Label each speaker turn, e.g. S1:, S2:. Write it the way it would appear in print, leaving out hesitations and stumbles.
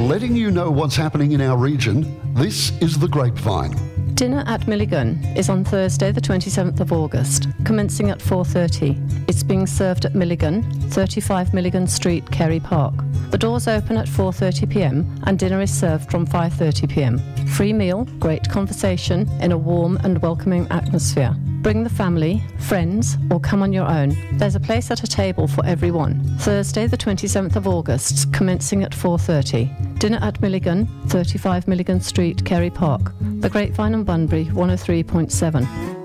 S1: Letting you know what's happening in our region, this is The Grapevine.
S2: Dinner at Milligan is on Thursday the 27th of August, commencing at 4:30. It's being served at Milligan, 35 Milligan Street, Kerry Park. The doors open at 4:30pm and dinner is served from 5:30pm. Free meal, great conversation in a warm and welcoming atmosphere. Bring the family, friends, or come on your own. There's a place at a table for everyone. Thursday the 27th of August, commencing at 4:30. Dinner at Milligan, 35 Milligan Street, Kerry Park. The Grapevine and Bunbury, 103.7.